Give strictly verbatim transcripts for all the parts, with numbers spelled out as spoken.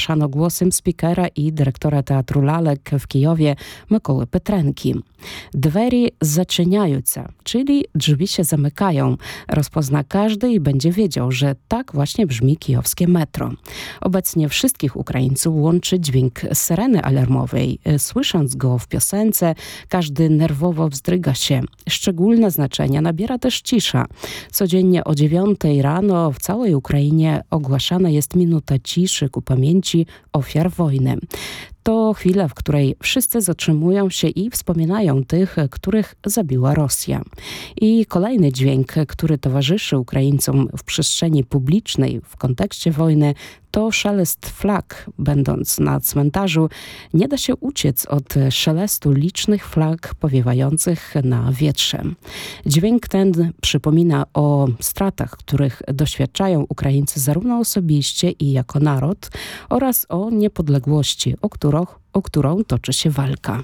wygłaszano głosem speakera i dyrektora Teatru Lalek w Kijowie Mykoły Petrenki. Dwery zaczyniające, czyli drzwi się zamykają. Rozpozna każdy i będzie wiedział, że tak właśnie brzmi kijowskie metro. Obecnie wszystkich Ukraińców łączy dźwięk syreny alarmowej. Słysząc go w piosence, każdy nerwowo wzdryga się. Szczególne znaczenie nabiera też cisza. Codziennie o dziewiątej rano w całej Ukrainie ogłaszana jest minuta ciszy ku pamięci ofiar wojny. To chwila, w której wszyscy zatrzymują się i wspominają tych, których zabiła Rosja. I kolejny dźwięk, który towarzyszy Ukraińcom w przestrzeni publicznej w kontekście wojny, to szelest flag. Będąc na cmentarzu, nie da się uciec od szelestu licznych flag powiewających na wietrze. Dźwięk ten przypomina o stratach, których doświadczają Ukraińcy zarówno osobiście i jako naród, oraz o niepodległości, o którą, o którą toczy się walka.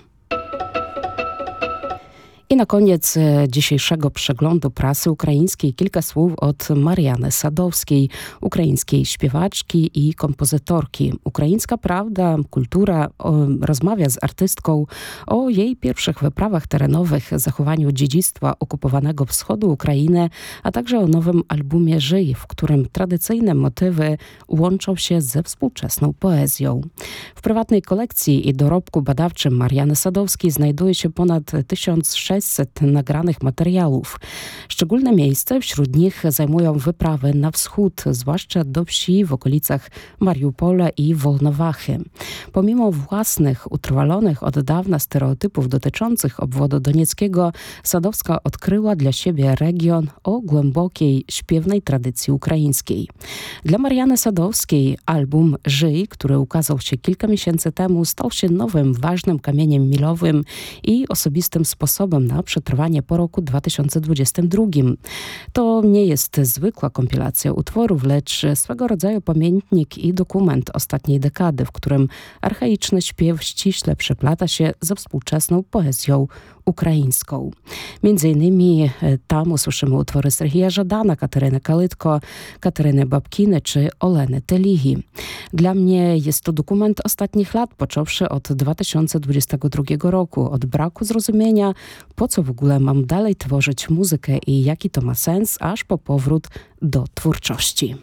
I na koniec dzisiejszego przeglądu prasy ukraińskiej kilka słów od Mariany Sadowskiej, ukraińskiej śpiewaczki i kompozytorki. Ukraińska Prawda, Kultura o, rozmawia z artystką o jej pierwszych wyprawach terenowych, zachowaniu dziedzictwa okupowanego wschodu Ukrainy, a także o nowym albumie Żyj, w którym tradycyjne motywy łączą się ze współczesną poezją. W prywatnej kolekcji i dorobku badawczym Mariany Sadowskiej znajduje się ponad tysiąc sześćset nagranych materiałów. Szczególne miejsce wśród nich zajmują wyprawy na wschód, zwłaszcza do wsi w okolicach Mariupola i Wolnowachy. Pomimo własnych, utrwalonych od dawna stereotypów dotyczących obwodu donieckiego, Sadowska odkryła dla siebie region o głębokiej, śpiewnej tradycji ukraińskiej. Dla Mariany Sadowskiej album Żyj, który ukazał się kilka miesięcy temu, stał się nowym, ważnym kamieniem milowym i osobistym sposobem na przetrwanie po roku dwa tysiące dwudziestym drugim. To nie jest zwykła kompilacja utworów, lecz swego rodzaju pamiętnik i dokument ostatniej dekady, w którym archaiczny śpiew ściśle przeplata się ze współczesną poezją ukraińską. Między innymi tam usłyszymy utwory Serhija Żadana, Kateryny Kalytko, Kateryny Babkiny czy Oleny Telihi. Dla mnie jest to dokument ostatnich lat, począwszy od dwa tysiące dwudziestego drugiego roku, od braku zrozumienia, po co w ogóle mam dalej tworzyć muzykę i jaki to ma sens, aż po powrót do twórczości.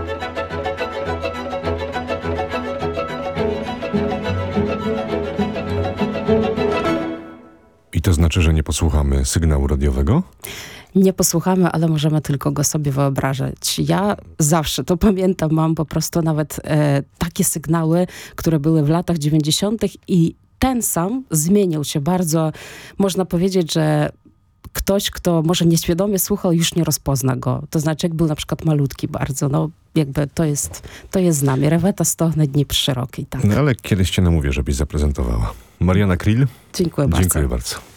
I to znaczy, że nie posłuchamy sygnału radiowego? Nie posłuchamy, ale możemy tylko go sobie wyobrażać. Ja zawsze to pamiętam, mam po prostu nawet e, takie sygnały, które były w latach dziewięćdziesiątych i ten sam zmienił się bardzo. Można powiedzieć, że ktoś, kto może nieświadomie słuchał, już nie rozpozna go. To znaczy, jak był na przykład malutki bardzo, no jakby to jest, to jest z nami. Reweta stochne Dnipr szeroki, tak. No ale kiedyś cię namówię, żebyś zaprezentowała. Mariana Krill. Dziękuję bardzo. Dziękuję bardzo.